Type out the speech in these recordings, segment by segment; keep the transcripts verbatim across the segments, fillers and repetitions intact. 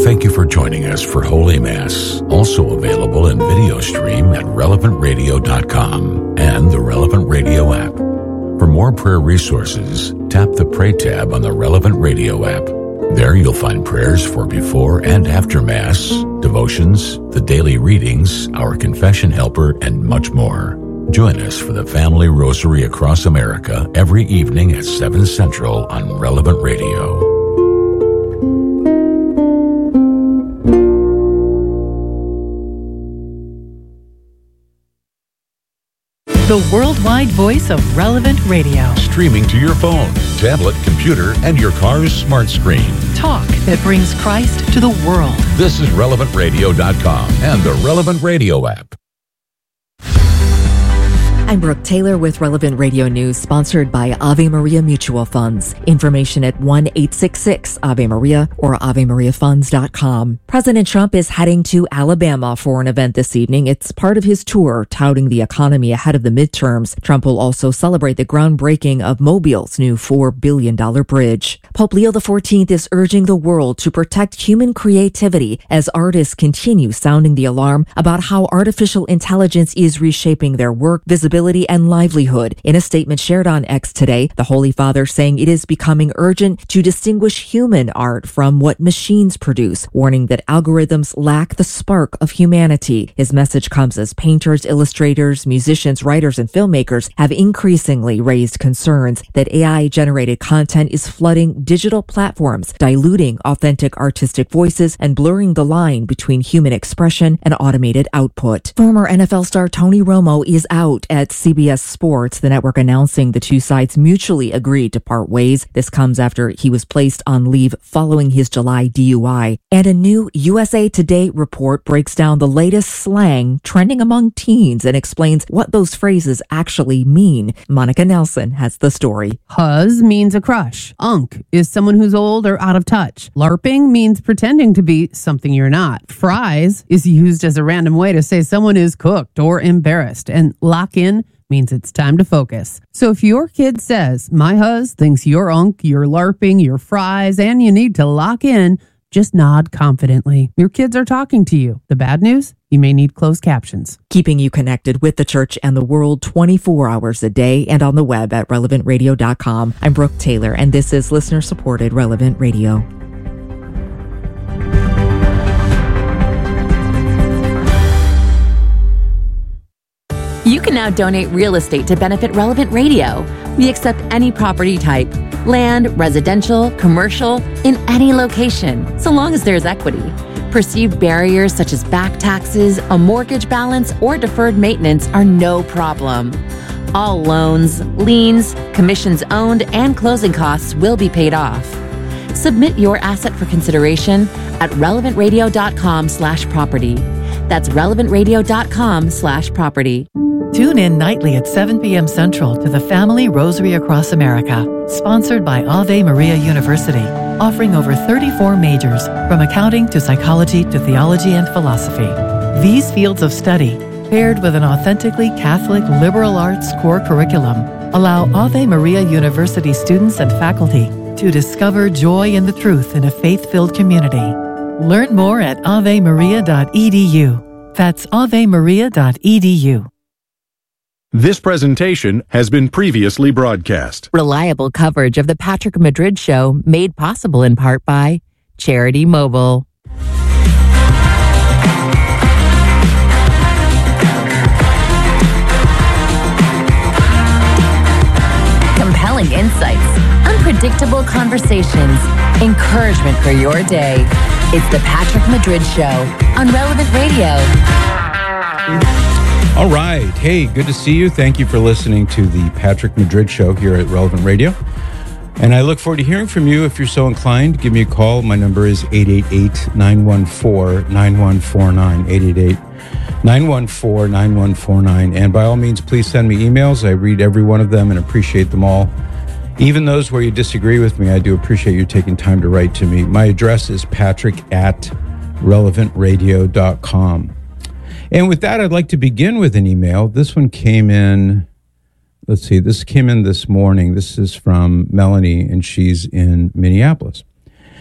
Thank you for joining us for Holy Mass, also available in video stream at relevant radio dot com and the Relevant Radio app. For more prayer resources, tap the Pray tab on the Relevant Radio app. There you'll find prayers for before and after Mass, devotions, the daily readings, our confession helper, and much more. Join us for the Family Rosary across America every evening at seven Central on Relevant Radio. The worldwide voice of Relevant Radio. Streaming to your phone, tablet, computer, and your car's smart screen. Talk that brings Christ to the world. This is relevant radio dot com and the Relevant Radio app. I'm Brooke Taylor with Relevant Radio News, sponsored by Ave Maria Mutual Funds. Information at one eight six six Ave Maria or ave maria funds dot com. President Trump is heading to Alabama for an event this evening. It's part of his tour touting the economy ahead of the midterms. Trump will also celebrate the groundbreaking of Mobile's new four billion dollars bridge. Pope Leo the fourteenth is urging the world to protect human creativity as artists continue sounding the alarm about how artificial intelligence is reshaping their work, visibility, and livelihood. In a statement shared on X today, the Holy Father saying it is becoming urgent to distinguish human art from what machines produce, warning that algorithms lack the spark of humanity. His message comes as painters, illustrators, musicians, writers, and filmmakers have increasingly raised concerns that A I-generated content is flooding digital platforms, diluting authentic artistic voices, and blurring the line between human expression and automated output. Former N F L star Tony Romo is out at C B S Sports, the network announcing the two sides mutually agreed to part ways. This comes after he was placed on leave following his July D U I. And a new U S A Today report breaks down the latest slang trending among teens and explains what those phrases actually mean. Monica Nelson has the story. Huzz means a crush. Unk is someone who's old or out of touch. LARPing means pretending to be something you're not. Fries is used as a random way to say someone is cooked or embarrassed. And lock in means it's time to focus. So if your kid says, my huzz thinks you're unk, you're LARPing, you're fries, and you need to lock in, just nod confidently. Your kids are talking to you. The bad news? You may need closed captions. Keeping you connected with the church and the world twenty-four hours a day and on the web at relevant radio dot com. I'm Brooke Taylor, and this is listener-supported Relevant Radio. You can now donate real estate to benefit Relevant Radio. We accept any property type, land, residential, commercial, in any location, so long as there's equity. Perceived barriers such as back taxes, a mortgage balance, or deferred maintenance are no problem. All loans, liens, commissions owned, and closing costs will be paid off. Submit your asset for consideration at relevant radio dot com slash property. That's relevant radio dot com slash property. Tune in nightly at seven p.m. Central to the Family Rosary Across America, sponsored by Ave Maria University, offering over thirty-four majors, from accounting to psychology to theology and philosophy. These fields of study, paired with an authentically Catholic liberal arts core curriculum, allow Ave Maria University students and faculty to discover joy in the truth in a faith-filled community. Learn more at ave maria dot e d u. That's ave maria dot e d u. This presentation has been previously broadcast. Reliable coverage of the Patrick Madrid Show made possible in part by Charity Mobile. Compelling insights, unpredictable conversations, encouragement for your day. It's the Patrick Madrid Show on Relevant Radio. All right. Hey, good to see you. Thank you for listening to the Patrick Madrid Show here at Relevant Radio. And I look forward to hearing from you. If you're so inclined, give me a call. My number is eight eight eight, nine one four, nine one four nine, eight eight eight, nine one four, nine one four nine. And by all means, please send me emails. I read every one of them and appreciate them all. Even those where you disagree with me, I do appreciate you taking time to write to me. My address is patrick at relevant radio dot com. And with that, I'd like to begin with an email. This one came in, let's see, this came in this morning. This is from Melanie, and she's in Minneapolis.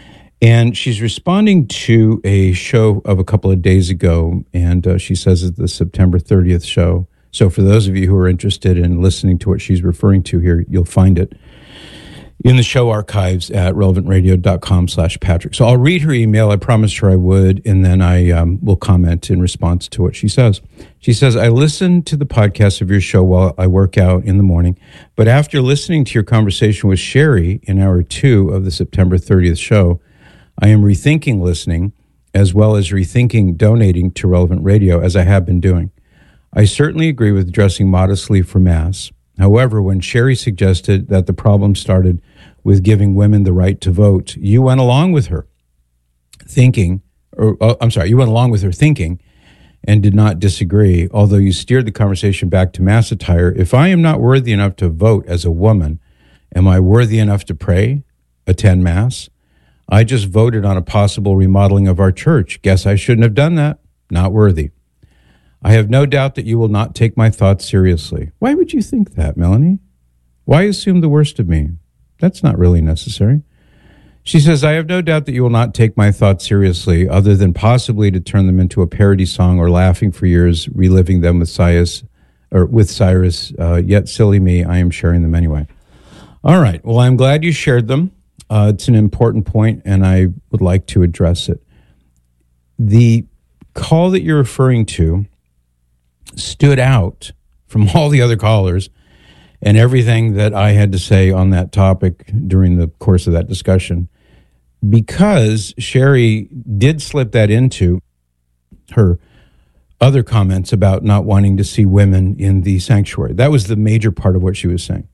And she's responding to a show of a couple of days ago, and uh, she says it's the September thirtieth show. So for those of you who are interested in listening to what she's referring to here, you'll find it in the show archives at relevantradio.com slash Patrick. So I'll read her email. I promised her I would, and then I um, will comment in response to what she says. She says, I listen to the podcast of your show while I work out in the morning, but after listening to your conversation with Sherry in hour two of the September thirtieth show, I am rethinking listening as well as rethinking donating to Relevant Radio, as I have been doing. I certainly agree with dressing modestly for Mass. However, when Sherry suggested that the problem started with giving women the right to vote, you went along with her thinking, or uh, I'm sorry, you went along with her thinking and did not disagree, although you steered the conversation back to Mass attire. If I am not worthy enough to vote as a woman, am I worthy enough to pray, attend Mass? I just voted on a possible remodeling of our church. Guess I shouldn't have done that. Not worthy. I have no doubt that you will not take my thoughts seriously. Why would you think that, Melanie? Why assume the worst of me? That's not really necessary. She says, I have no doubt that you will not take my thoughts seriously, other than possibly to turn them into a parody song or laughing for years, reliving them with Cyrus, or with Cyrus. Uh, yet, silly me, I am sharing them anyway. All right. Well, I'm glad you shared them. Uh, it's an important point, and I would like to address it. The call that you're referring to stood out from all the other callers and everything that I had to say on that topic during the course of that discussion, because Sherry did slip that into her other comments about not wanting to see women in the sanctuary. That was the major part of what she was saying.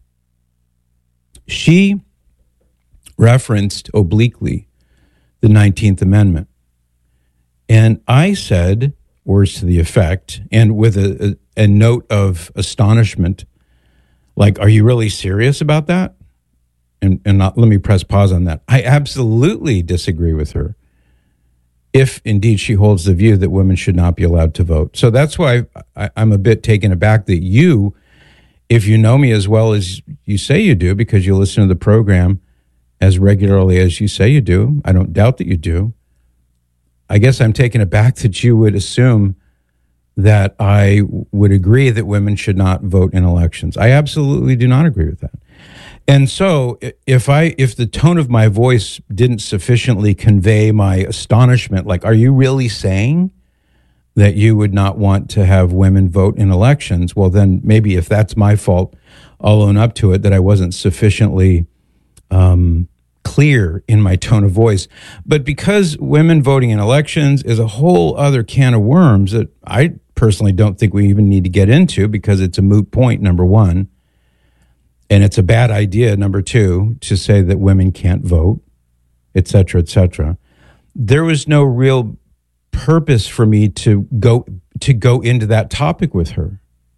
She referenced obliquely the nineteenth Amendment. And I said, words to the effect, and with a, a, a note of astonishment, like, are you really serious about that? And, and not, let me press pause on that. I absolutely disagree with her, if indeed she holds the view that women should not be allowed to vote. So that's why I, I'm a bit taken aback that you, if you know me as well as you say you do, because you listen to the program as regularly as you say you do, I don't doubt that you do, I guess I'm taken aback that you would assume that I would agree that women should not vote in elections. I absolutely do not agree with that. And so if I if the tone of my voice didn't sufficiently convey my astonishment, like, are you really saying that you would not want to have women vote in elections? Well, then maybe if that's my fault, I'll own up to it, that I wasn't sufficiently um clear in my tone of voice. But because women voting in elections is a whole other can of worms that I personally don't think we even need to get into, because it's a moot point, number one, and it's a bad idea, number two, to say that women can't vote, et cetera, et cetera. There was no real purpose for me to go to go into that topic with her.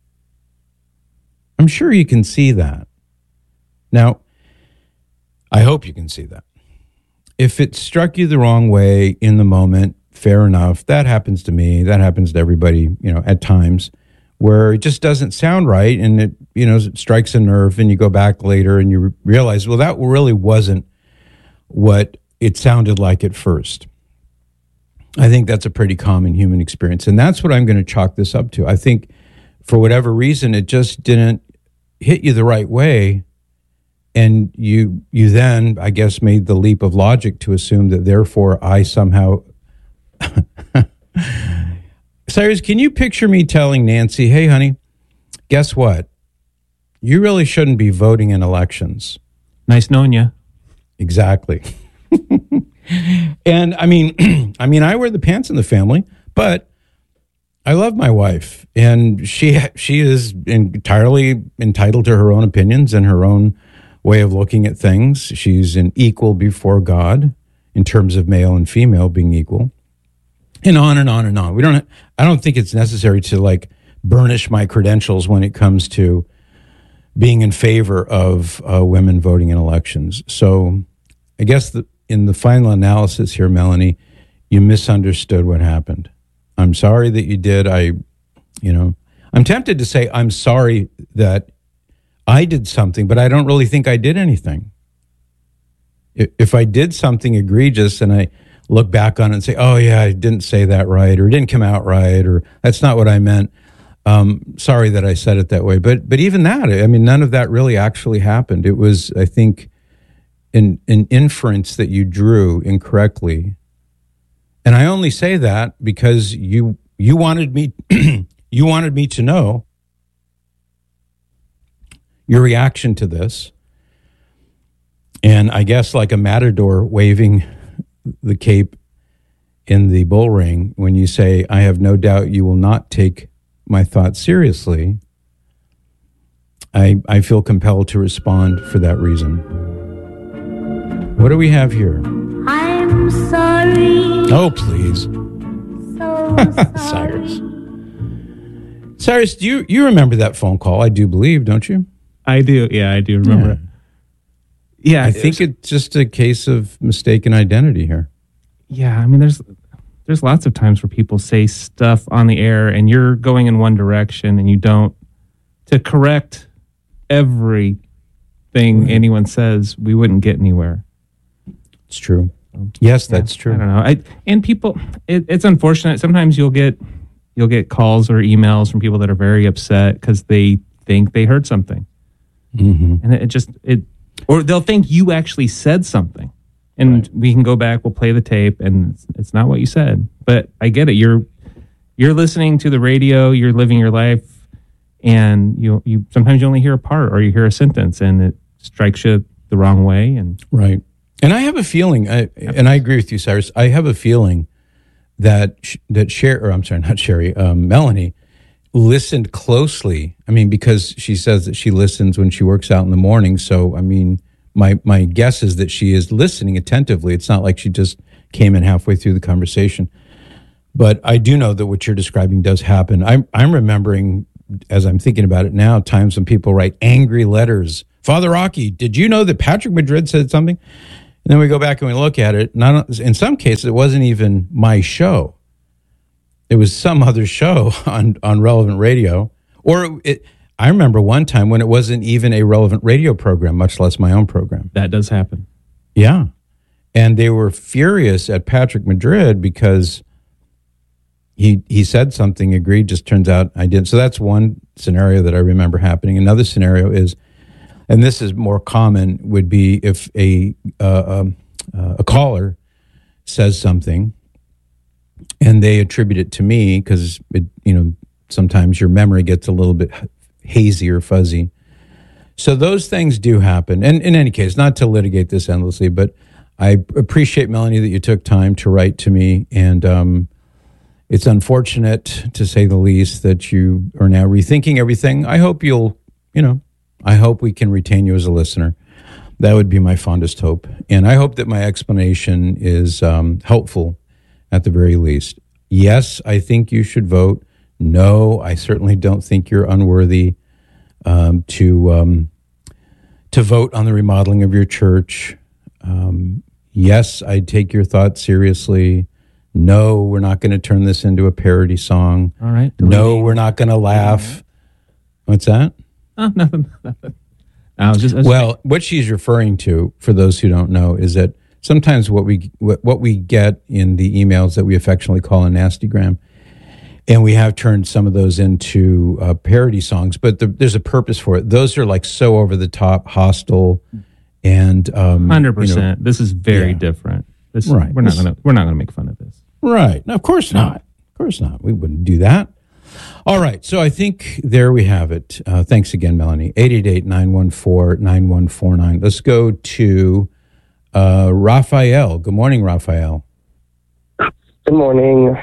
I'm sure you can see that. Now, I hope you can see that. If it struck you the wrong way in the moment, fair enough. That happens to me. That happens to everybody, you know, at times, where it just doesn't sound right, and it, you know, it strikes a nerve, and you go back later and you realize, well, that really wasn't what it sounded like at first. I think that's a pretty common human experience, and that's what I'm going to chalk this up to. I think for whatever reason, it just didn't hit you the right way. And you you then, I guess, made the leap of logic to assume that therefore I somehow... Cyrus, can you picture me telling Nancy, hey, honey, guess what? You really shouldn't be voting in elections. Nice knowing you. Exactly. And I mean, I mean, I wear the pants in the family, but I love my wife, and she she is entirely entitled to her own opinions and her own way of looking at things. She's an equal before God in terms of male and female being equal, and on and on and on. We don't. I don't think it's necessary to like burnish my credentials when it comes to being in favor of uh, women voting in elections. So, I guess the, in the final analysis here, Melanie, you misunderstood what happened. I'm sorry that you did. I, you know, I'm tempted to say I'm sorry that I did something, but I don't really think I did anything. If I did something egregious and I look back on it and say, oh, yeah, I didn't say that right, or it didn't come out right, or that's not what I meant. Um, sorry that I said it that way. But but even that, I mean, none of that really actually happened. It was, I think, an, an inference that you drew incorrectly. And I only say that because you you wanted me you wanted me to know your reaction to this. And I guess like a matador waving the cape in the bull ring, when you say, I have no doubt you will not take my thoughts seriously, I I feel compelled to respond for that reason. What do we have here? I'm sorry. Oh, please. So Cyrus. Cyrus, do you, you remember that phone call? I do believe, don't you? I do. Yeah, I do remember Yeah. it. Yeah, I think it's just a case of mistaken identity here. Yeah, I mean, there's there's lots of times where people say stuff on the air, and you're going in one direction, and you don't to correct everything right. anyone says. We wouldn't get anywhere. It's true. Yes, yeah, that's true. I don't know. I and people, it, it's unfortunate. Sometimes you'll get you'll get calls or emails from people that are very upset because they think they heard something, mm-hmm. and it, it just it. Or they'll think you actually said something, and right. we can go back. We'll play the tape, and it's, it's not what you said. But I get it. You're you're listening to the radio. You're living your life, and you you sometimes you only hear a part, or you hear a sentence, and it strikes you the wrong way. And right. And I have a feeling, I, and I agree with you, Cyrus. I have a feeling that that Sherry, or I'm sorry, not Sherry, um, Melanie, listened closely. I mean, because she says that she listens when she works out in the morning. So, I mean, my my guess is that she is listening attentively. It's not like she just came in halfway through the conversation. But I do know that what you're describing does happen. I'm I'm remembering, as I'm thinking about it now, times when people write angry letters. Father Rocky, did you know that Patrick Madrid said something? And then we go back and we look at it. Not, in some cases, it wasn't even my show. It was some other show on, on Relevant Radio. Or it, I remember one time when it wasn't even a Relevant Radio program, much less my own program. That does happen. Yeah. And they were furious at Patrick Madrid because he he said something egregious. Turns out I didn't. So that's one scenario that I remember happening. Another scenario is, and this is more common, would be if a uh, um, uh, a caller says something and they attribute it to me because, you know, sometimes your memory gets a little bit hazy or fuzzy. So those things do happen. And in any case, not to litigate this endlessly, but I appreciate, Melanie, that you took time to write to me. And um, it's unfortunate, to say the least, that you are now rethinking everything. I hope you'll, you know, I hope we can retain you as a listener. That would be my fondest hope. And I hope that my explanation is um, helpful at the very least. Yes, I think you should vote. No, I certainly don't think you're unworthy um, to um, to vote on the remodeling of your church. Um, yes, I take your thoughts seriously. No, we're not going to turn this into a parody song. All right. No, we're not going to laugh. What's that? Oh, nothing. nothing. I was just, I was well, what she's referring to, for those who don't know, is that sometimes what we what we get in the emails that we affectionately call a nastygram, and we have turned some of those into uh, parody songs, but the, there's a purpose for it. Those are like so over the top, hostile, and um, hundred percent. You know, this is very yeah. different. This right. We're not this, gonna we're not gonna make fun of this. Right. No, of course not. Of course not. We wouldn't do that. All right. So I think there we have it. Uh, thanks again, Melanie. eight eight eight, nine one four, nine one four nine. Let's go to uh, Raphael. Good morning, Raphael. Good morning.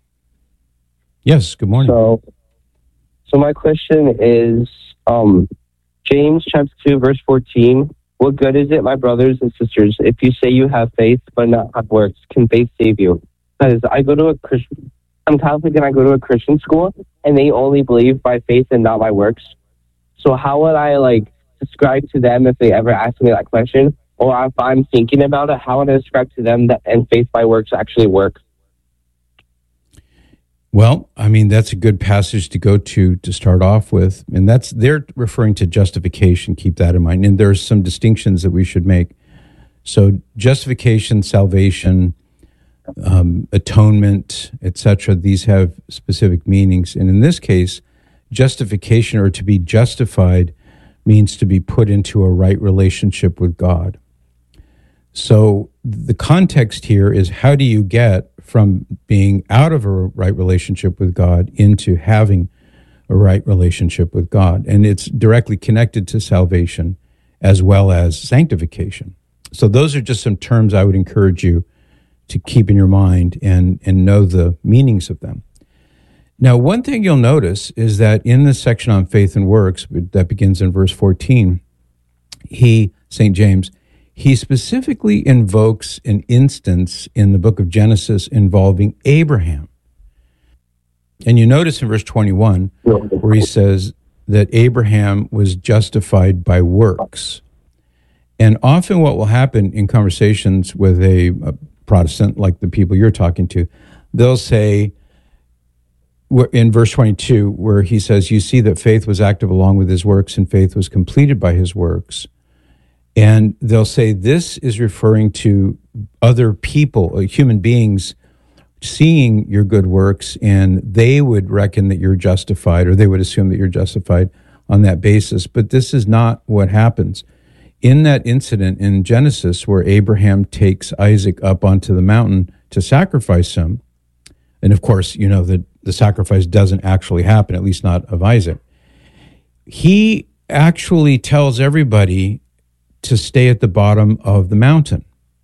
Yes, good morning. So, so my question is, um, James chapter two, verse fourteen. What good is it, my brothers and sisters, if you say you have faith but not have works? Can faith save you? Because I go to a Christian, I'm Catholic and I go to a Christian school, and they only believe by faith and not by works. So how would I like describe to them if they ever ask me that question? Or if I'm thinking about it, how would I describe to them that and faith by works actually work? Well, I mean, that's a good passage to go to to start off with. And that's, they're referring to justification. Keep that in mind. And there's some distinctions that we should make. So justification, salvation, um, atonement, et cetera, these have specific meanings. And in this case, justification, or to be justified, means to be put into a right relationship with God. So the context here is, how do you get from being out of a right relationship with God into having a right relationship with God? And it's directly connected to salvation as well as sanctification. So those are just some terms I would encourage you to keep in your mind and, and know the meanings of them. Now, one thing you'll notice is that in this section on faith and works, that begins in verse fourteen, he, Saint James, he specifically invokes an instance in the book of Genesis involving Abraham. And you notice in verse twenty-one, where he says that Abraham was justified by works. And often what will happen in conversations with a, a Protestant, like the people you're talking to, they'll say, in verse twenty-two, where he says, you see that faith was active along with his works, and faith was completed by his works. And they'll say this is referring to other people, human beings, seeing your good works, and they would reckon that you're justified, or they would assume that you're justified on that basis. But this is not what happens. In that incident in Genesis where Abraham takes Isaac up onto the mountain to sacrifice him, and of course, you know that the sacrifice doesn't actually happen, at least not of Isaac, he actually tells everybody to stay at the bottom of the mountain.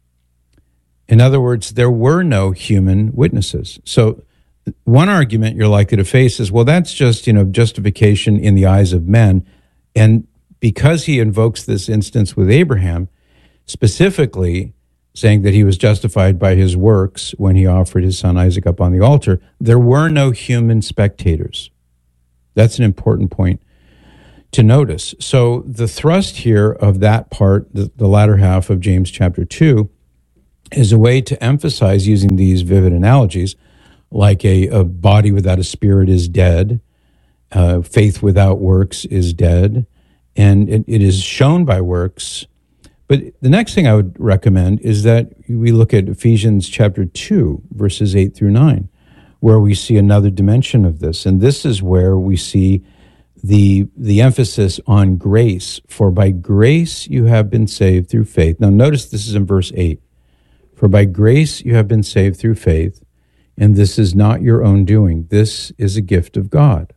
In other words, there were no human witnesses. So one argument you're likely to face is, well, that's just, you know, justification in the eyes of men. And because he invokes this instance with Abraham, specifically saying that he was justified by his works when he offered his son Isaac up on the altar, there were no human spectators. That's an important point to notice. So the thrust here of that part, the, the latter half of James chapter two, is a way to emphasize, using these vivid analogies, like a, a body without a spirit is dead, uh, faith without works is dead, and it, it is shown by works. But the next thing I would recommend is that we look at Ephesians chapter two, verses eight through nine, where we see another dimension of this. And this is where we see the, the emphasis on grace. For by grace you have been saved through faith. Now notice this is in verse eight. For by grace you have been saved through faith, and this is not your own doing. This is a gift of God.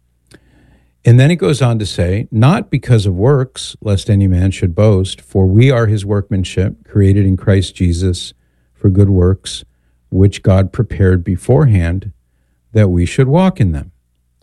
And then it goes on to say, not because of works, lest any man should boast, for we are his workmanship, created in Christ Jesus for good works, which God prepared beforehand that we should walk in them.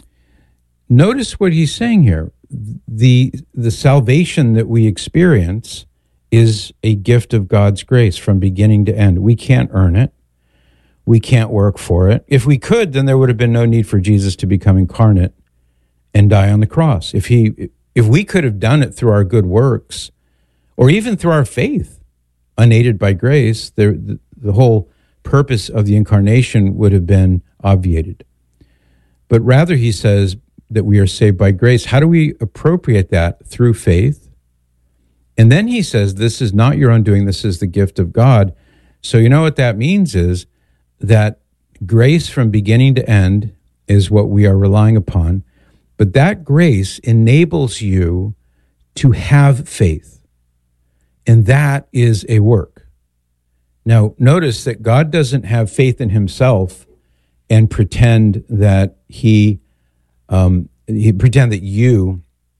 Notice what he's saying here. The, the salvation that we experience is a gift of God's grace from beginning to end. We can't earn it. We can't work for it. If we could, then there would have been no need for Jesus to become incarnate and die on the cross. If he, if we could have done it through our good works, or even through our faith, unaided by grace, the, the, the whole purpose of the incarnation would have been obviated. But rather, he says that we are saved by grace. How do we appropriate that? Through faith. And then he says, this is not your own doing, this is the gift of God. So you know what that means is that grace from beginning to end is what we are relying upon. But that grace enables you to have faith. And that is a work. Now, notice that God doesn't have faith in himself and pretend that he, um, he pretend that you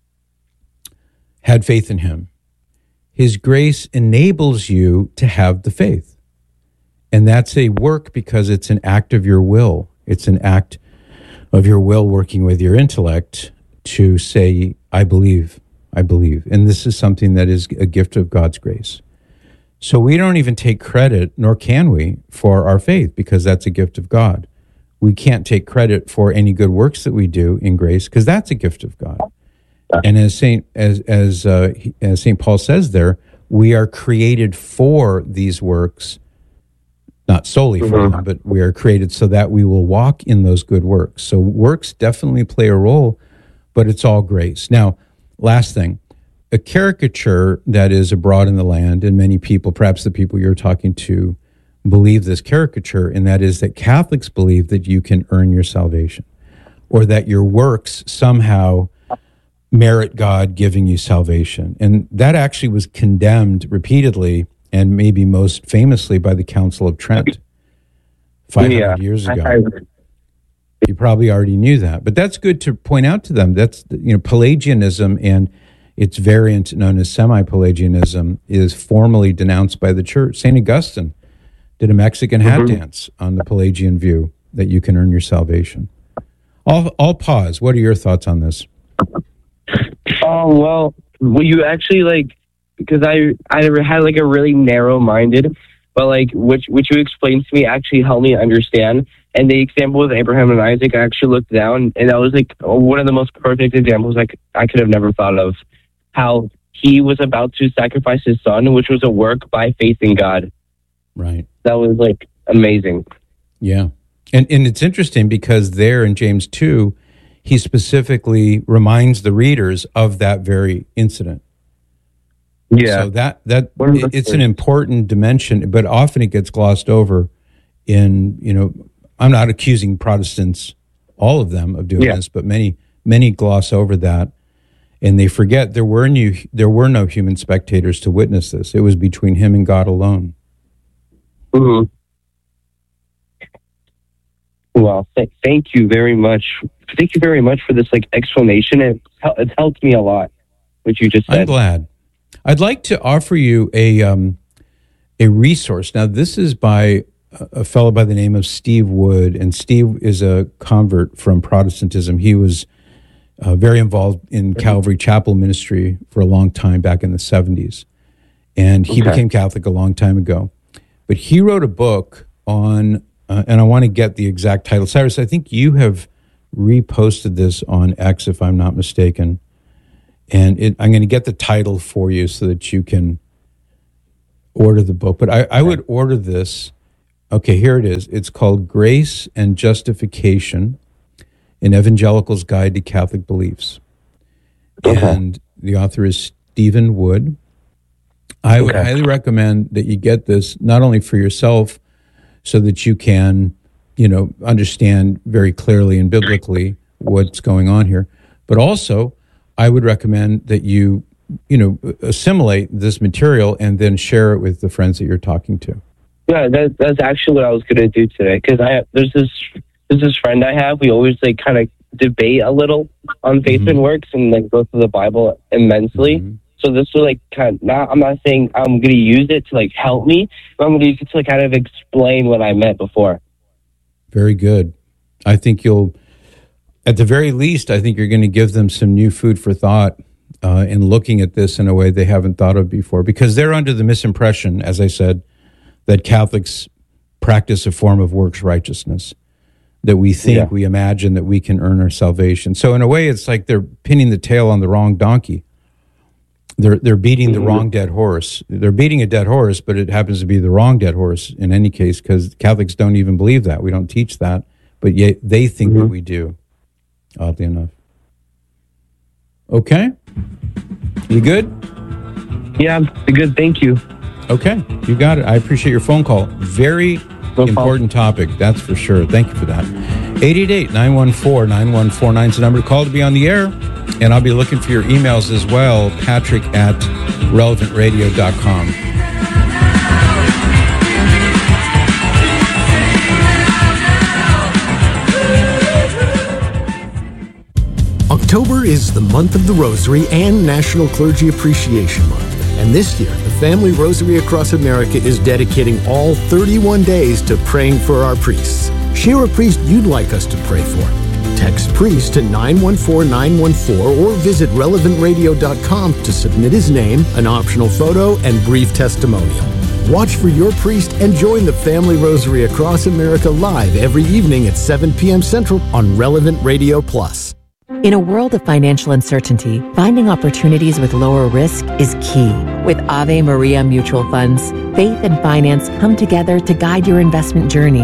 had faith in him. His grace enables you to have the faith. And that's a work because it's an act of your will. It's an act of your will working with your intellect to say, I believe, I believe. And this is something that is a gift of God's grace. So we don't even take credit, nor can we, for our faith, because that's a gift of God. We can't take credit for any good works that we do in grace, because that's a gift of God. And as Saint as as uh, as Saint Paul says there, we are created for these works, not solely for mm-hmm. them, but we are created so that we will walk in those good works. So works definitely play a role, but it's all grace. Now, last thing, a caricature that is abroad in the land, and many people, perhaps the people you're talking to, believe this caricature, and that is that Catholics believe that you can earn your salvation, or that your works somehow merit God giving you salvation. And that actually was condemned repeatedly, and maybe most famously by the Council of Trent five hundred yeah, years ago. I, I, you probably already knew that, but that's good to point out to them. That's, you know, Pelagianism and its variant known as semi-Pelagianism is formally denounced by the church. Saint Augustine did a Mexican hat mm-hmm. dance on the Pelagian view that you can earn your salvation. I'll, I'll pause. What are your thoughts on this? Oh, well, well, you actually, like, because I, I had, like, a really narrow-minded, but, like, which, which you explained to me actually helped me understand. And the example with Abraham and Isaac, I actually looked down, and that was, like, one of the most perfect examples I, I could have never thought of. How he was about to sacrifice his son, which was a work by faith in God. Right. That was, like, amazing. Yeah. And and it's interesting because there in James two, he specifically reminds the readers of that very incident. Yeah. So that, that it, it's an important dimension, but often it gets glossed over in, you know, I'm not accusing Protestants, all of them, of doing yeah. this, but many, many gloss over that. And they forget there were new, there were no human spectators to witness this. It was between him and God alone. Mm-hmm. Well, th- thank you very much. Thank you very much for this like explanation. It, it's helped me a lot, what you just said. I'm glad. I'd like to offer you a um, a resource. Now, this is by a fellow by the name of Steve Wood, and Steve is a convert from Protestantism. He was Uh, very involved in Calvary Chapel ministry for a long time back in the seventies. And he okay. became Catholic a long time ago. But he wrote a book on, uh, and I want to get the exact title. Cyrus, I think you have reposted this on X, if I'm not mistaken. And it, I'm going to get the title for you so that you can order the book. But I, I would order this. Okay, here it is. It's called Grace and Justification, An Evangelical's Guide to Catholic Beliefs. Okay. And the author is Stephen Wood. I would okay. highly recommend that you get this, not only for yourself, so that you can, you know, understand very clearly and biblically what's going on here, but also I would recommend that you, you know, assimilate this material and then share it with the friends that you're talking to. Yeah, that, that's actually what I was going to do today, because I there's this there's this friend I have. We always like kind of debate a little on faith mm-hmm. and works, and like go through the Bible immensely. Mm-hmm. So this was like kind of not. I'm not saying I'm going to use it to like help me, but I'm going to use it to like kind of explain what I meant before. Very good. I think you'll, at the very least, I think you're going to give them some new food for thought uh, in looking at this in a way they haven't thought of before, because they're under the misimpression, as I said, that Catholics practice a form of works righteousness, that we think, yeah. we imagine that we can earn our salvation. So in a way, it's like they're pinning the tail on the wrong donkey. They're they're beating the mm-hmm. wrong dead horse. They're beating a dead horse, but it happens to be the wrong dead horse in any case, because Catholics don't even believe that. We don't teach that, but yet they think mm-hmm. that we do, oddly enough. Okay? You good? Yeah, I'm good. Thank you. Okay, you got it. I appreciate your phone call. Very no important topic, that's for sure. Thank you for that. eight eight eight, nine one four, nine one four nine is the number to call to be on the air. And I'll be looking for your emails as well, patrick at relevant radio dot com. October is the month of the Rosary and National Clergy Appreciation Month. And this year, the Family Rosary Across America is dedicating all thirty-one days to praying for our priests. Share a priest you'd like us to pray for. Text priest to nine one four nine one four or visit relevant radio dot com to submit his name, an optional photo, and brief testimonial. Watch for your priest and join the Family Rosary Across America live every evening at seven p.m. Central on Relevant Radio Plus. In a world of financial uncertainty, finding opportunities with lower risk is key. With Ave Maria Mutual Funds, faith and finance come together to guide your investment journey.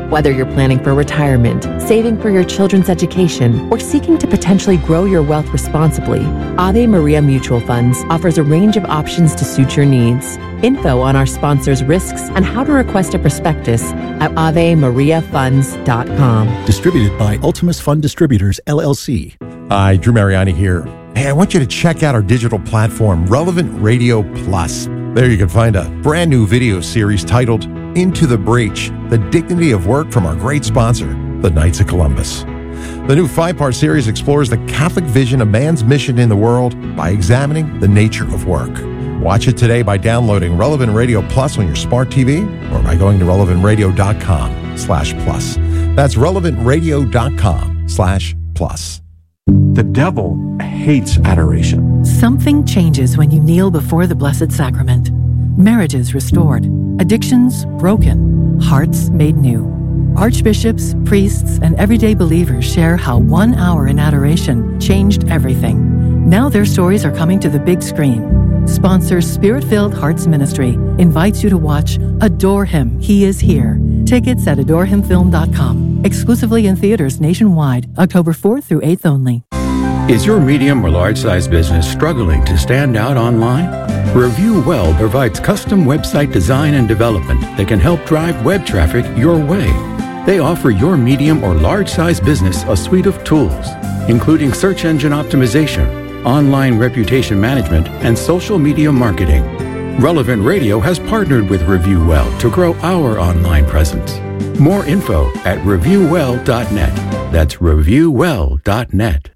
Whether you're planning for retirement, saving for your children's education, or seeking to potentially grow your wealth responsibly, Ave Maria Mutual Funds offers a range of options to suit your needs. Info on our sponsors' risks and how to request a prospectus at ave maria funds dot com. Distributed by Ultimus Fund Distributors, L L C. Hi, Drew Mariani here. Hey, I want you to check out our digital platform, Relevant Radio Plus. There you can find a brand new video series titled Into the Breach, The Dignity of Work from our great sponsor, the Knights of Columbus. The new five-part series explores the Catholic vision of man's mission in the world by examining the nature of work. Watch it today by downloading Relevant Radio Plus on your smart T V or by going to relevant radio dot com slash plus. That's relevant radio dot com slash plus. The devil hates adoration. Something changes when you kneel before the Blessed Sacrament. Marriages restored, addictions broken, hearts made new. Archbishops, priests, and everyday believers share how one hour in adoration changed everything. Now their stories are coming to the big screen. Sponsor Spirit-Filled Hearts Ministry invites you to watch Adore Him, He Is Here. Tickets at adore him film dot com. Exclusively in theaters nationwide, October fourth through eighth only. Is your medium or large size business struggling to stand out online? Review Well provides custom website design and development that can help drive web traffic your way. They offer your medium or large size business a suite of tools, including search engine optimization, online reputation management, and social media marketing. Relevant Radio has partnered with Review Well to grow our online presence. More info at review well dot net. That's review well dot net.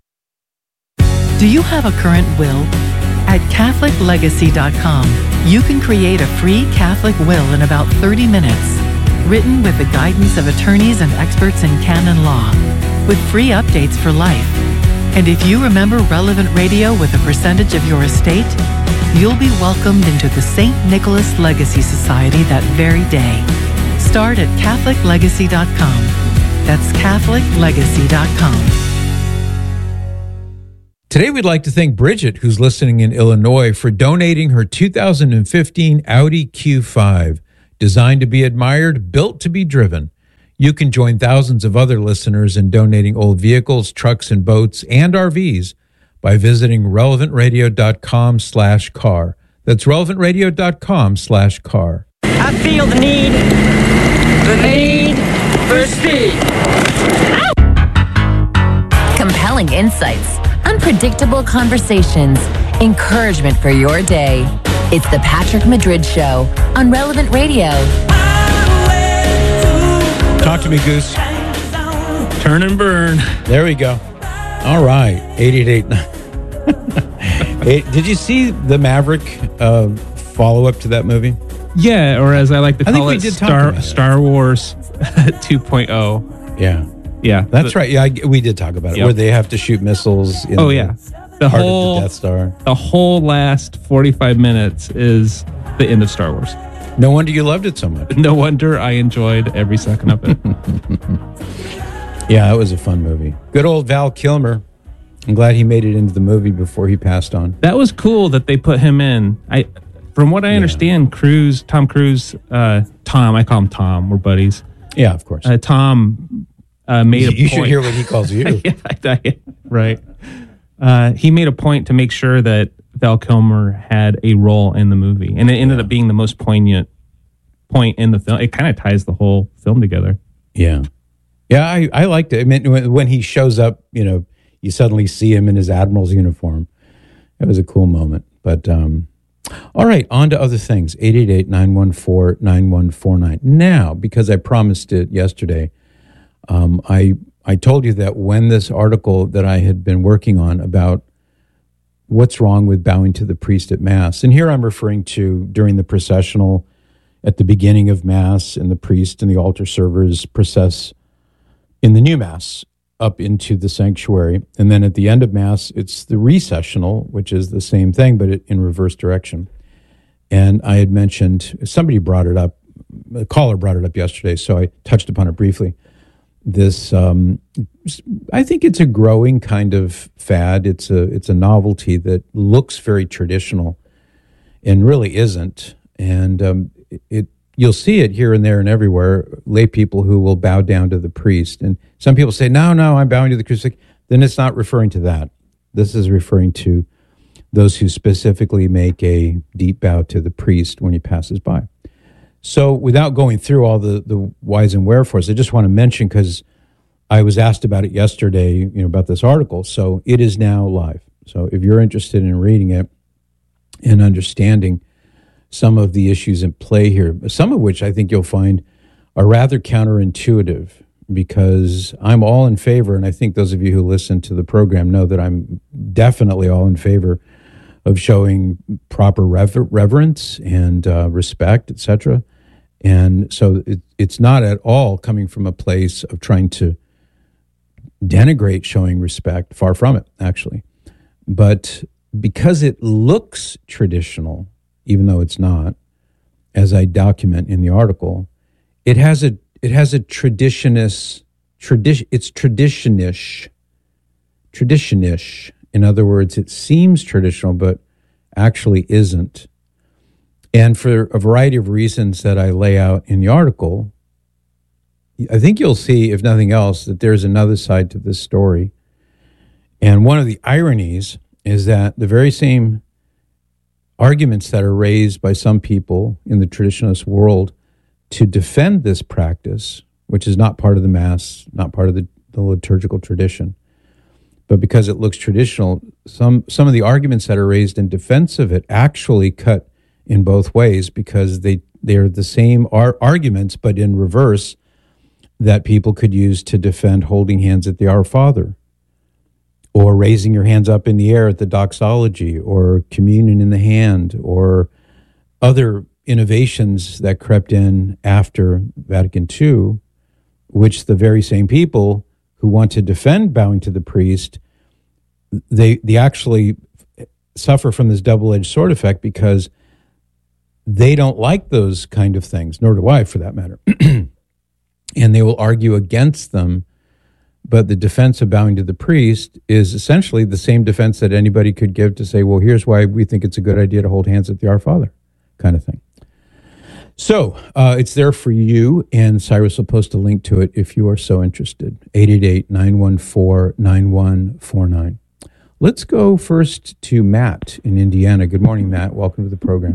Do you have a current will? At catholic legacy dot com, you can create a free Catholic will in about thirty minutes, written with the guidance of attorneys and experts in canon law, with free updates for life. And if you remember Relevant Radio with a percentage of your estate, you'll be welcomed into the Saint Nicholas Legacy Society that very day. Start at catholic legacy dot com. That's catholic legacy dot com. Today, we'd like to thank Bridget, who's listening in Illinois, for donating her two thousand fifteen Audi Q five. Designed to be admired, built to be driven. You can join thousands of other listeners in donating old vehicles, trucks, and boats, and R Vs by visiting relevant radio dot com slash car. That's relevant radio dot com slash car. I feel the need, the need for speed. Compelling insights, unpredictable conversations, encouragement for your day. It's the Patrick Madrid Show on Relevant Radio. Talk to me, Goose. Turn and burn. There we go. All right. eight eight eight. Hey, did you see the Maverick uh, follow-up to that movie? Yeah, or as I like to I call think we it, did talk Star, about it. Star Wars two point oh. Yeah. Yeah. That's The- right. Yeah, I, we did talk about it, Yep. where they have to shoot missiles in Oh, the yeah. The heart whole of the Death Star. The whole last forty-five minutes is the end of Star Wars. No wonder you loved it so much. No wonder I enjoyed every second of it. Yeah, that was a fun movie. Good old Val Kilmer. I'm glad he made it into the movie before he passed on. That was cool that they put him in. I, from what I understand, Cruise, Tom Cruise, uh, Tom, I call him Tom. We're buddies. Yeah, of course. Uh, Tom uh, made a You point. should hear what he calls you. Yeah, I- I- right. Uh, he made a point to make sure that Val Kilmer had a role in the movie, and it ended up being the most poignant point in the film. It kind of ties the whole film together. Yeah. Yeah, I, I liked it. I mean, when, when he shows up, you know, you suddenly see him in his admiral's uniform. It was a cool moment. But, um, all right, on to other things. eight eight eight, nine one four, nine one four nine. Now, because I promised it yesterday, um, I I told you that when this article that I had been working on about what's wrong with bowing to the priest at Mass, and here I'm referring to during the processional at the beginning of Mass, and the priest and the altar servers process in the new Mass up into the sanctuary. And then at the end of Mass, it's the recessional, which is the same thing, but it, in reverse direction. And I had mentioned, somebody brought it up, a caller brought it up yesterday, so I touched upon it briefly. This, um, I think it's a growing kind of fad. It's a, it's a novelty that looks very traditional and really isn't. And um, it you'll see it here and there and everywhere, lay people who will bow down to the priest. And some people say, no, no, I'm bowing to the crucifix. Then it's not referring to that. This is referring to those who specifically make a deep bow to the priest when he passes by. So without going through all the, the whys and wherefores, I just want to mention, because I was asked about it yesterday, you know, about this article. So it is now live. So if you're interested in reading it and understanding some of the issues in play here, some of which I think you'll find are rather counterintuitive, because I'm all in favor, and I think those of you who listen to the program know that I'm definitely all in favor of showing proper rever- reverence and uh, respect, et cetera. And so it, it's not at all coming from a place of trying to denigrate showing respect, far from it, actually. But because it looks traditional, even though it's not, as I document in the article, it has a it has a traditionist tradition. It's traditionish, traditionish. In other words, it seems traditional, but actually isn't. And for a variety of reasons that I lay out in the article, I think you'll see, if nothing else, that there's another side to this story. And one of the ironies is that the very same arguments that are raised by some people in the traditionalist world to defend this practice, which is not part of the Mass, not part of the, the liturgical tradition, but because it looks traditional, some some of the arguments that are raised in defense of it actually cut in both ways, because they, they're the same ar- arguments, but in reverse, that people could use to defend holding hands at the Our Father, or raising your hands up in the air at the doxology, or communion in the hand, or other innovations that crept in after Vatican Two, which the very same people who want to defend bowing to the priest, they they actually suffer from this double-edged sword effect, because they don't like those kind of things, nor do I, for that matter. And they will argue against them. But the defense of bowing to the priest is essentially the same defense that anybody could give to say, well, here's why we think it's a good idea to hold hands at the Our Father, kind of thing. So uh, it's there for you, and Cyrus will post a link to it if you are so interested. eight eight eight, nine one four, nine one four nine. Let's go first to Matt in Indiana. Good morning, Matt. Welcome to the program.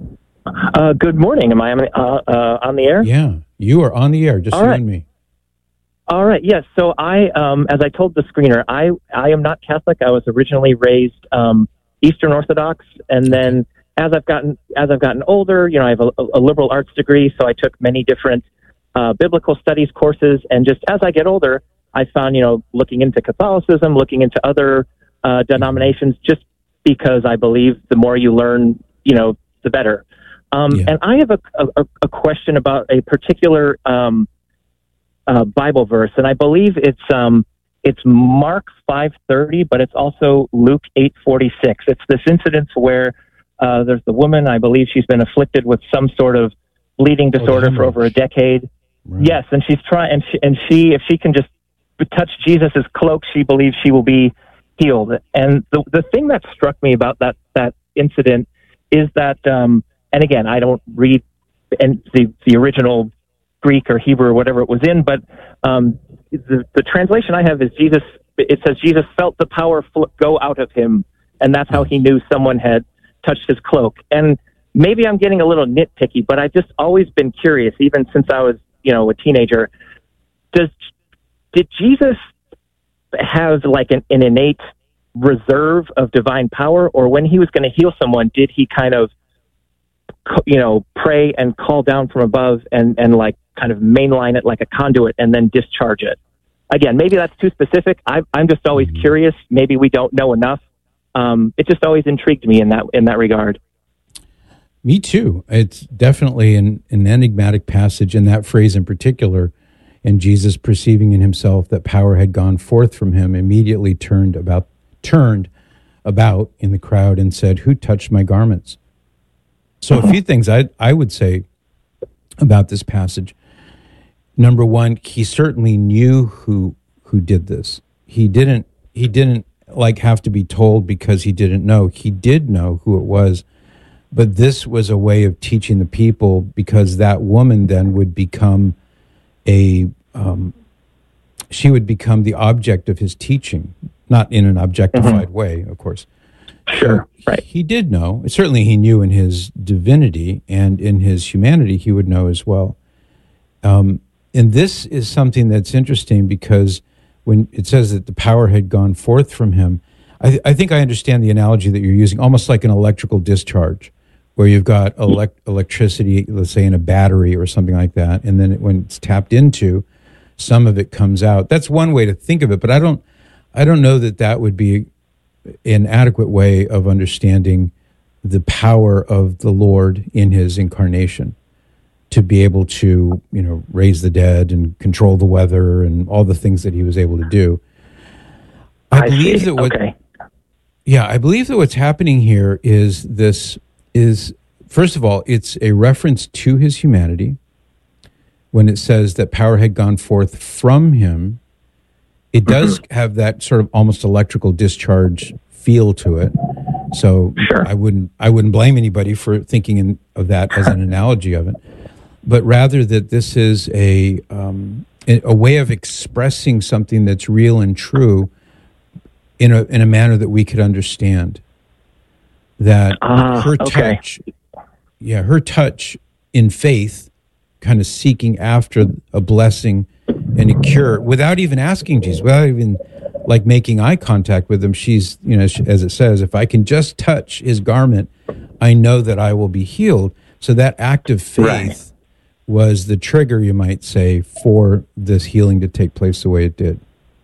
Uh, good morning. Am I on, uh, uh, on the air? Yeah, you are on the air, just All you right. and me. All right. Yes. So I, um, as I told the screener, I, I am not Catholic. I was originally raised um, Eastern Orthodox, and then as I've gotten as I've gotten older, you know, I have a, a liberal arts degree, so I took many different uh, biblical studies courses. And just as I get older, I found, you know, looking into Catholicism, looking into other uh, denominations, just because I believe the more you learn, you know, the better. Um, yeah. And I have a, a, a question about a particular um, uh, Bible verse, and I believe it's um, it's Mark five thirty, but it's also Luke eight forty-six. It's this incident where uh, there's the woman. I believe she's been afflicted with some sort of bleeding disorder oh, for over a decade. Right. Yes, and she's trying, and she, and she, if she can just touch Jesus's cloak, she believes she will be healed. And the the thing that struck me about that that incident is that. Um, And again, I don't read and the the original Greek or Hebrew or whatever it was in, but um, the the translation I have is Jesus. It says Jesus felt the power fl- go out of him, and that's how he knew someone had touched his cloak. And maybe I'm getting a little nitpicky, but I've just always been curious, even since I was, you know, a teenager. Does did Jesus have like an, an innate reserve of divine power, or when he was going to heal someone, did he kind of you know, pray and call down from above and, and like kind of mainline it like a conduit and then discharge it? Again, maybe that's too specific. I, I'm just always mm-hmm. curious. Maybe we don't know enough. Um, it just always intrigued me in that in that regard. Me too. It's definitely an, an enigmatic passage, and that phrase in particular, and Jesus perceiving in himself that power had gone forth from him, immediately turned about turned about in the crowd and said, "Who touched my garments?" So a few things I I would say about this passage. Number one, he certainly knew who who did this. He didn't he didn't like have to be told because he didn't know. He did know who it was But this was a way of teaching the people, because that woman then would become a, um, she would become the object of his teaching, not in an objectified mm-hmm. way, of course. Sure, so right. He did know. Certainly he knew in his divinity, and in his humanity he would know as well. Um, and this is something that's interesting, because when it says that the power had gone forth from him, I, I think I understand the analogy that you're using, almost like an electrical discharge, where you've got elect- electricity, let's say in a battery or something like that, and then it, when it's tapped into, some of it comes out. That's one way to think of it, but I don't, I don't know that that would be an adequate way of understanding the power of the Lord in his incarnation, to be able to, you know, raise the dead and control the weather and all the things that he was able to do. I, I believe see. that what, okay. yeah, I believe that what's happening here is this is, first of all, it's a reference to his humanity. When it says that power had gone forth from him, it does mm-hmm. have that sort of almost electrical discharge feel to it. So sure. I wouldn't I wouldn't blame anybody for thinking in, of that as an analogy of it, but rather that this is a um, a way of expressing something that's real and true in a in a manner that we could understand. That uh, her okay. touch, yeah, her touch in faith, kind of seeking after a blessing and a cure without even asking Jesus, without even like making eye contact with him. She's, you know, as it says, if I can just touch his garment, I know that I will be healed. So that act of faith right. was the trigger, you might say, for this healing to take place the way it did.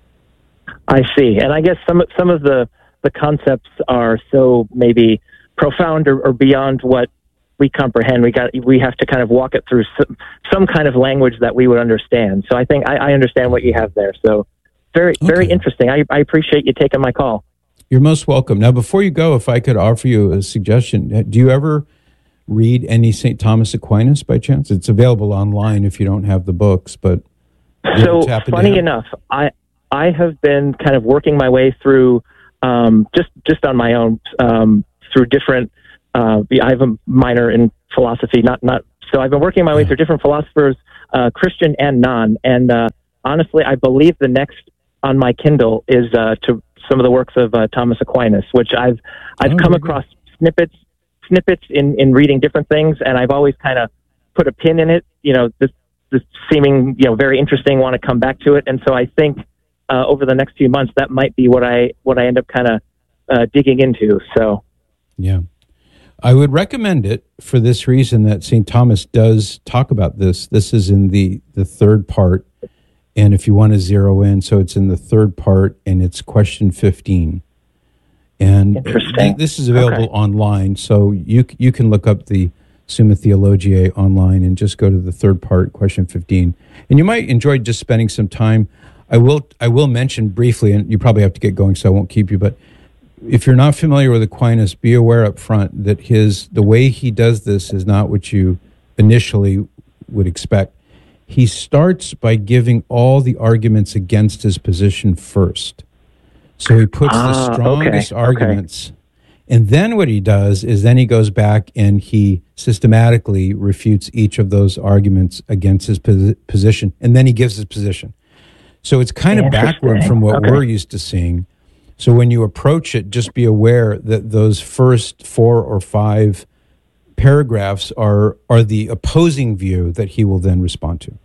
I see. And I guess some some of the, the concepts are so maybe profound or, or beyond what we comprehend. We got we have to kind of walk it through some, some kind of language that we would understand. So I think I, I understand what you have there. So very, okay. very interesting. I, I appreciate you taking my call. You're most welcome. Now, before you go, if I could offer you a suggestion, do you ever read any Saint Thomas Aquinas by chance? It's available online if you don't have the books, but so funny enough, I I have been kind of working my way through um, just just on my own um, through different. Uh, I have a minor in philosophy, not not. So I've been working my way through different philosophers, uh, Christian and non. And uh, honestly, I believe the next on my Kindle is uh, to some of the works of uh, Thomas Aquinas, which I've I've oh, come across good. snippets snippets in, in reading different things, and I've always kind of put a pin in it. You know, this this seeming you know very interesting, want to come back to it, and so I think uh, over the next few months that might be what I what I end up kind of uh, digging into. So yeah. I would recommend it for this reason, that Saint Thomas does talk about this. This is in the, the third part, and if you want to zero in, so it's in the third part, and it's question fifteen. And Interesting. This is available okay. online, so you you can look up the Summa Theologiae online and just go to the third part, question fifteen. And you might enjoy just spending some time. I will I will mention briefly, and you probably have to get going, so I won't keep you, but if you're not familiar with Aquinas, be aware up front that his the way he does this is not what you initially would expect. He starts by giving all the arguments against his position first. So he puts ah, the strongest okay, arguments. Okay. And then what he does is then he goes back and he systematically refutes each of those arguments against his posi- position. And then he gives his position. So it's kind of backward from what okay. we're used to seeing. So when you approach it, just be aware that those first four or five paragraphs are are the opposing view that he will then respond to.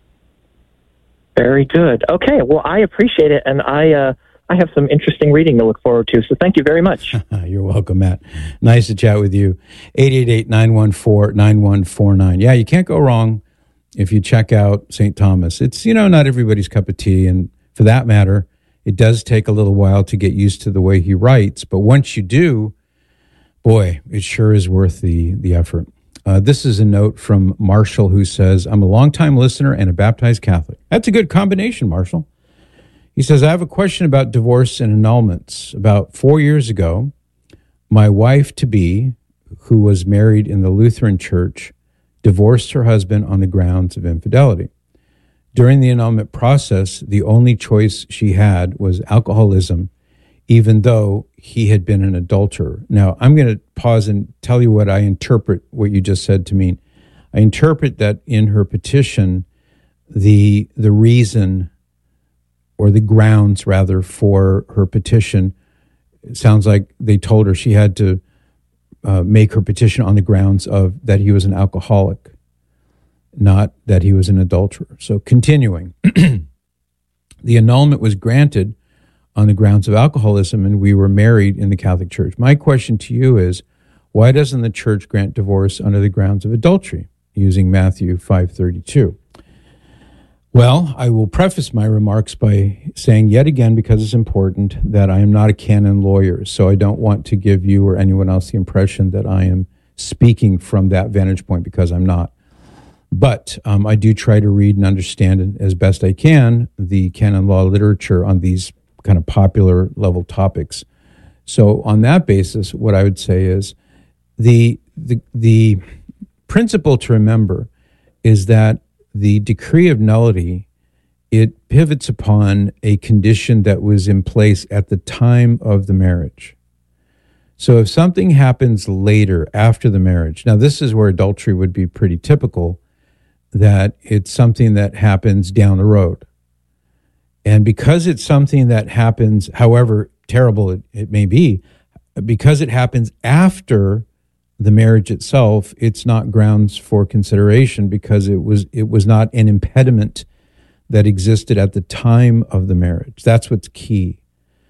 Very good. Okay, well, I appreciate it, and I uh, I have some interesting reading to look forward to, so thank you very much. You're welcome, Matt. Nice to chat with you. eight eight eight, nine one four, nine one four nine. Yeah, you can't go wrong if you check out Saint Thomas. It's, you know, not everybody's cup of tea, and for that matter, it does take a little while to get used to the way he writes, but once you do, boy, it sure is worth the, the effort. Uh, this is a note from Marshall, who says, I'm a longtime listener and a baptized Catholic. That's a good combination, Marshall. He says, I have a question about divorce and annulments. About four years ago, my wife-to-be, who was married in the Lutheran Church, divorced her husband on the grounds of infidelity. During the annulment process, the only choice she had was alcoholism, even though he had been an adulterer. Now, I'm going to pause and tell you what I interpret what you just said to mean. I interpret that in her petition, the the reason or the grounds, rather, for her petition, it sounds like they told her she had to uh, make her petition on the grounds of that he was an alcoholic, not that he was an adulterer. So continuing, the annulment was granted on the grounds of alcoholism, and we were married in the Catholic Church. My question to you is, why doesn't the church grant divorce under the grounds of adultery, using Matthew five thirty-two? Well, I will preface my remarks by saying yet again, because it's important, that I am not a canon lawyer, so I don't want to give you or anyone else the impression that I am speaking from that vantage point, because I'm not. But um, I do try to read and understand as best I can the canon law literature on these kind of popular level topics. So on that basis, what I would say is the the the principle to remember is that the decree of nullity, it pivots upon a condition that was in place at the time of the marriage. So if something happens later after the marriage, now this is where adultery would be pretty typical, that it's something that happens down the road. And because it's something that happens, however terrible it, it may be, because it happens after the marriage itself, it's not grounds for consideration, because it was it was not an impediment that existed at the time of the marriage. That's what's key.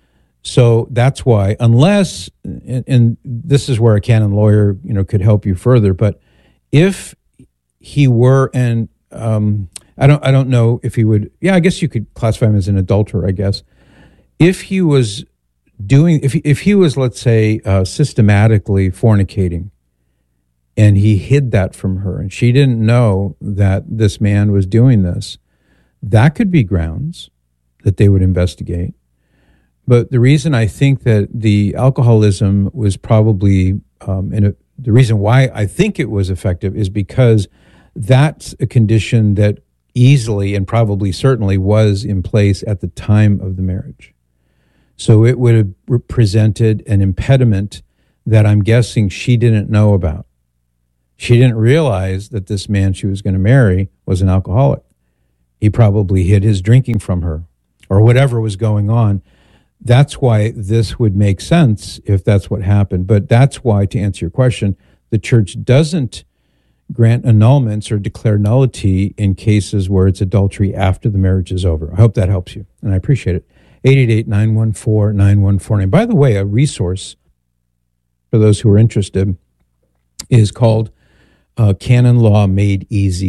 So that's why, unless, and, and this is where a canon lawyer, you know, could help you further, but if he were an um, I don't I don't know if he would, yeah, I guess you could classify him as an adulterer, I guess. If he was doing, if he, if he was, let's say, uh, systematically fornicating, and he hid that from her, and she didn't know that this man was doing this, that could be grounds that they would investigate. But the reason I think that the alcoholism was probably, um, and the reason why I think it was effective is because that's a condition that easily and probably certainly was in place at the time of the marriage. So it would have represented an impediment that I'm guessing she didn't know about. She didn't realize that this man she was going to marry was an alcoholic. He probably hid his drinking from her or whatever was going on. That's why this would make sense if that's what happened. But that's why, to answer your question, the church doesn't grant annulments or declare nullity in cases where it's adultery after the marriage is over. I hope that helps you, and I appreciate it. eight eight eight, nine one four, nine one four nine. By the way, a resource for those who are interested is called uh, Canon Law Made Easy.